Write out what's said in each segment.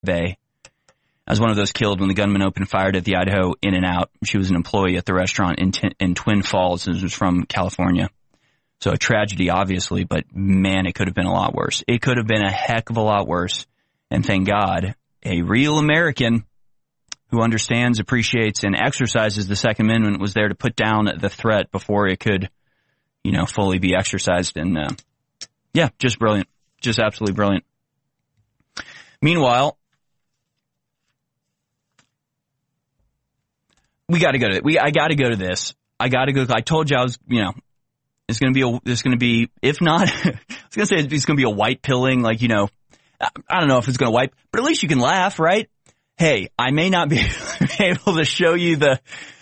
Bay as one of those killed when the gunman opened fire at the Idaho In-N-Out. She was an employee at the restaurant in Twin Falls and was from California. So a tragedy, obviously, but man, it could have been a lot worse. It could have been a heck of a lot worse. And thank God, a real American who understands, appreciates, and exercises the Second Amendment was there to put down the threat before it could, fully be exercised. And, just brilliant. Just absolutely brilliant. Meanwhile, I got to go to this. I got to go. I told you I was, it's going to be, if not, I was going to say it's going to be a white pilling, I don't know if it's going to wipe, but at least you can laugh, right? Hey, I may not be able to show you the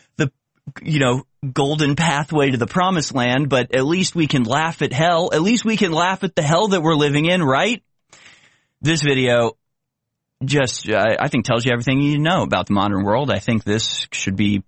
golden pathway to the promised land, but at least we can laugh at hell. At least we can laugh at the hell that we're living in, right? This video just, I think, tells you everything you need to know about the modern world. I think this should be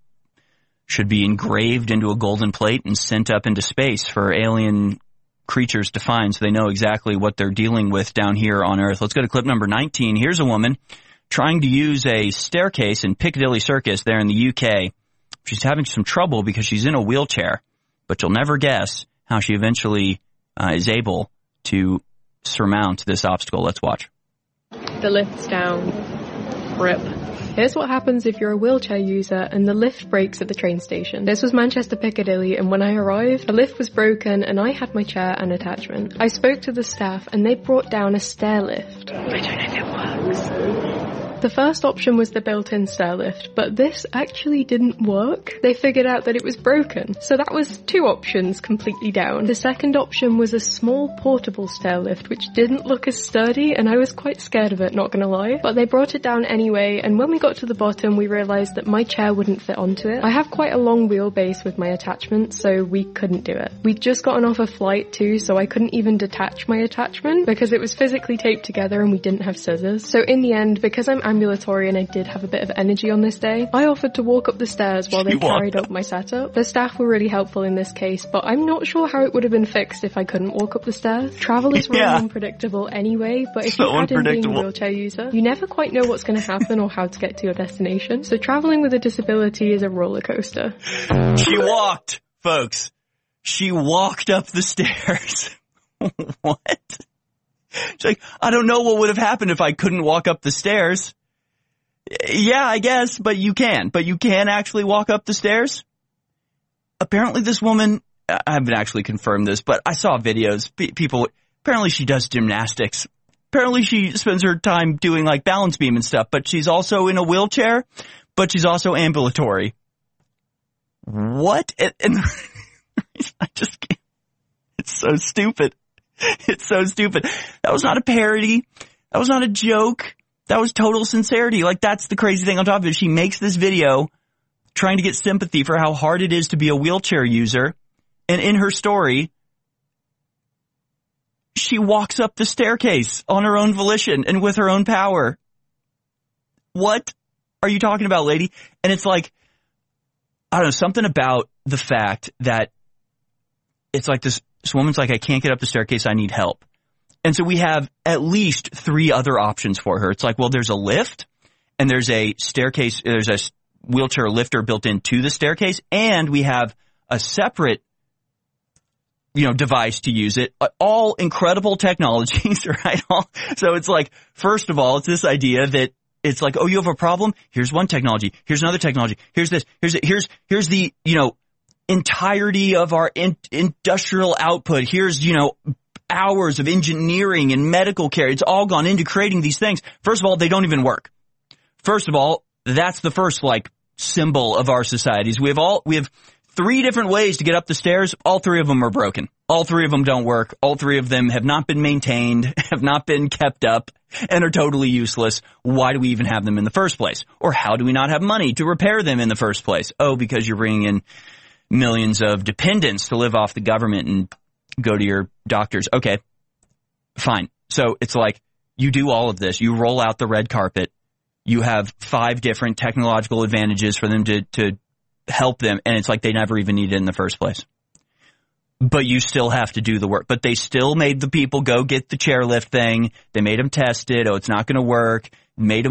engraved into a golden plate and sent up into space for alien creatures to find so they know exactly what they're dealing with down here on Earth. Let's go to clip number 19. Here's a woman trying to use a staircase in Piccadilly Circus there in the UK. She's having some trouble because she's in a wheelchair, but you'll never guess how she eventually is able to surmount this obstacle. Let's watch. The lift's down. Rip. Here's what happens if you're a wheelchair user and the lift breaks at the train station. This was Manchester Piccadilly, and when I arrived, the lift was broken and I had my chair and attachment. I spoke to the staff and they brought down a stair lift. I don't know if it works. The first option was the built-in stair lift, but this actually didn't work. They figured out that it was broken, so that was 2 options completely down. The second option was a small portable stair lift, which didn't look as sturdy, and I was quite scared of it, not gonna lie. But they brought it down anyway, and when we got to the bottom, we realized that my chair wouldn't fit onto it. I have quite a long wheelbase with my attachment, so we couldn't do it. We'd just gotten off a flight too, so I couldn't even detach my attachment because it was physically taped together and we didn't have scissors. So in the end, because I'm ambulatory and I did have a bit of energy on this day, I offered to walk up the stairs while they carried up my setup. The staff were really helpful in this case, but I'm not sure how it would have been fixed if I couldn't walk up the stairs. Travel is really unpredictable anyway, but if you add in being a wheelchair user, you never quite know what's going to happen or how to get to your destination. So traveling with a disability is a roller coaster. She walked, folks. She walked up the stairs. What? She's like, I don't know what would have happened if I couldn't walk up the stairs. Yeah, I guess, but you can. But you can actually walk up the stairs? Apparently this woman, I haven't actually confirmed this, but I saw videos. People, apparently she does gymnastics. Apparently she spends her time doing like balance beam and stuff, but she's also in a wheelchair, but she's also ambulatory. What? And I just can't. It's so stupid. It's so stupid. That was not a parody. That was not a joke. That was total sincerity. Like, that's the crazy thing on top of it. She makes this video trying to get sympathy for how hard it is to be a wheelchair user. And in her story, she walks up the staircase on her own volition and with her own power. What are you talking about, lady? And it's like, I don't know, something about the fact that it's like this woman's like, I can't get up the staircase, I need help. And so we have at least 3 other options for her. It's like, well, there's a lift and there's a staircase, there's a wheelchair lifter built into the staircase, and we have a separate, device to use it. All incredible technologies, right? So it's like, first of all, it's this idea that it's like, oh, you have a problem? Here's one technology. Here's another technology. Here's this. Here's the, entirety of our industrial output. Here's, hours of engineering and medical care. It's all gone into creating these things. First of all, they don't even work. First of all, that's the first symbol of our societies. We have 3 different ways to get up the stairs. All 3 of them are broken. All 3 of them don't work. All 3 of them have not been maintained, have not been kept up, and are totally useless. Why do we even have them in the first place? Or how do we not have money to repair them in the first place? Oh, because you're bringing in millions of dependents to live off the government and go to your doctors. Okay, fine. So it's like, you do all of this. You roll out the red carpet. You have 5 different technological advantages for them to help them. And it's like they never even needed it in the first place. But you still have to do the work. But they still made the people go get the chairlift thing. They made them test it. Oh, it's not going to work. made